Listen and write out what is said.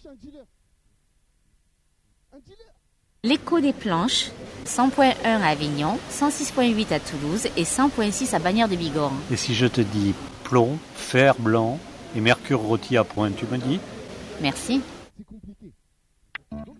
L'écho des planches, 100.1 à Avignon, 106.8 à Toulouse et 100.6 à Bagnères de Bigorre. Et si je te dis plomb, fer blanc et mercure rôti à point, tu me dis ? Merci.